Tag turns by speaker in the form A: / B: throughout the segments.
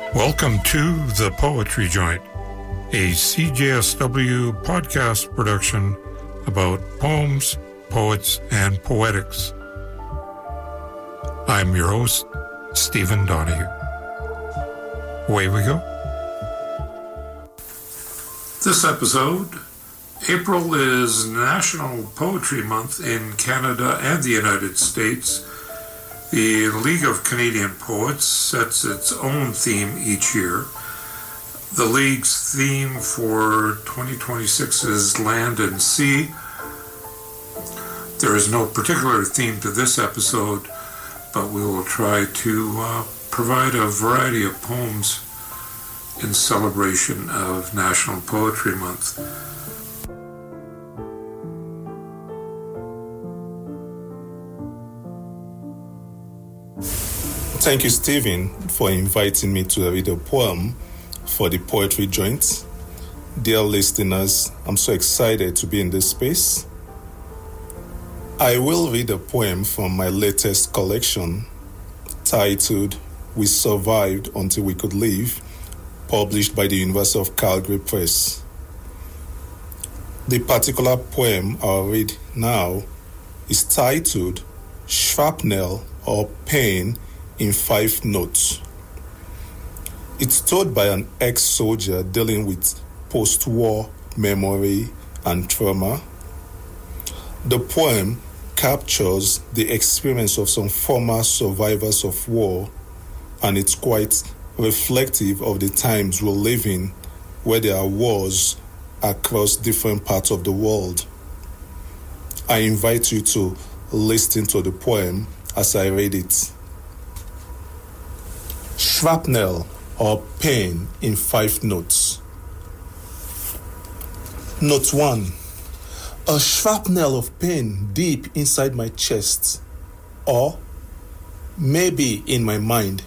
A: Welcome to The Poetry Joint, a CJSW podcast production about poems, poets, and poetics. I'm your host, Stephen Donahue. Away we go. This episode, April is National Poetry Month in Canada and the United States. The League of Canadian Poets sets its own theme each year. The League's theme for 2026 is Land and Sea. There is no particular theme to this episode, but we will try to provide a variety of poems in celebration of National Poetry Month.
B: Thank you, Stephen, for inviting me to read a poem for the Poetry Joint. Dear listeners, I'm so excited to be in this space. I will read a poem from my latest collection titled We Survived Until We Could Live, published by the University of Calgary Press. The particular poem I'll read now is titled Shrapnel or Pain in 5 Notes. It's told by an ex-soldier dealing with post-war memory and trauma. The poem captures the experience of some former survivors of war, and it's quite reflective of the times we're living where there are wars across different parts of the world. I invite you to listen to the poem as I read it. Shrapnel or pain in 5 notes. Note 1. A shrapnel of pain deep inside my chest, or maybe in my mind.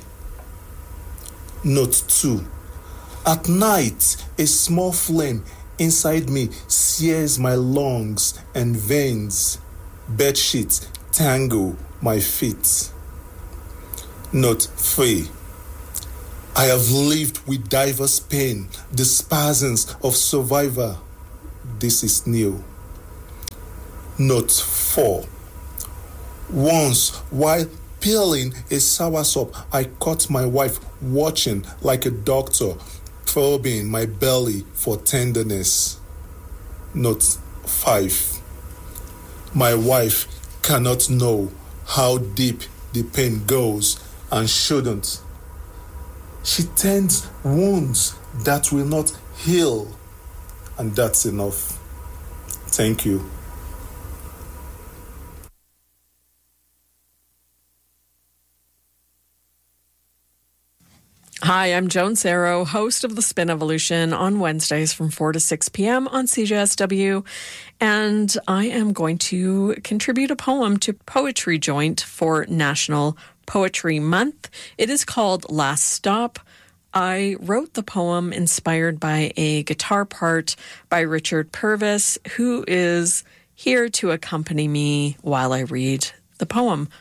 B: Note 2. At night, a small flame inside me sears my lungs and veins. Bedsheets tangle my feet. Note 3. I have lived with diverse pain, the spasms of survivor. This is new. Note 4. Once, while peeling a soursop, I caught my wife watching like a doctor, probing my belly for tenderness. Note 5. My wife cannot know how deep the pain goes and shouldn't. She tends wounds that will not heal, and that's enough. Thank you.
C: Hi, I'm Joan Sarro, host of The Spin Evolution on Wednesdays from 4 to 6 p.m. on CJSW, and I am going to contribute a poem to Poetry Joint for National Poetry Month. It is called Last Stop. I wrote the poem inspired by a guitar part by Richard Purvis, who is here to accompany me while I read the poem.